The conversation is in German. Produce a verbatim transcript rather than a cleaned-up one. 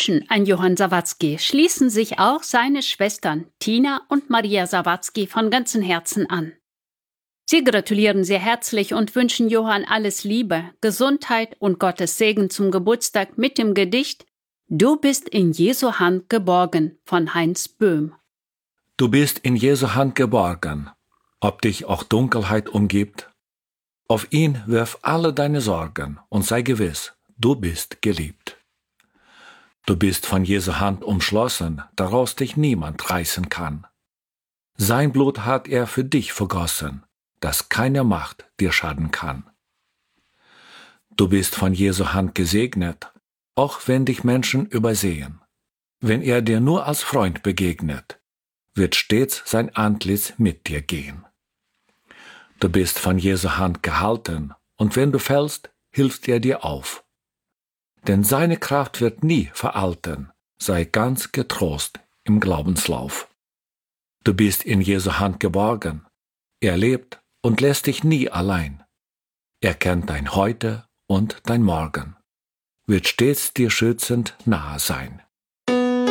Wünschen an Johann Sawatzki schließen sich auch seine Schwestern Tina und Maria Sawatzki von ganzem Herzen an. Sie gratulieren sehr herzlich und wünschen Johann alles Liebe, Gesundheit und Gottes Segen zum Geburtstag mit dem Gedicht »Du bist in Jesu Hand geborgen« von Heinz Böhm. Du bist in Jesu Hand geborgen, ob dich auch Dunkelheit umgibt. Auf ihn wirf alle deine Sorgen und sei gewiss, du bist geliebt. Du bist von Jesu Hand umschlossen, daraus dich niemand reißen kann. Sein Blut hat er für dich vergossen, dass keine Macht dir schaden kann. Du bist von Jesu Hand gesegnet, auch wenn dich Menschen übersehen. Wenn er dir nur als Freund begegnet, wird stets sein Antlitz mit dir gehen. Du bist von Jesu Hand gehalten, und wenn du fällst, hilft er dir auf. Denn seine Kraft wird nie veralten, sei ganz getrost im Glaubenslauf. Du bist in Jesu Hand geborgen, er lebt und lässt dich nie allein. Er kennt dein Heute und dein Morgen, wird stets dir schützend nahe sein.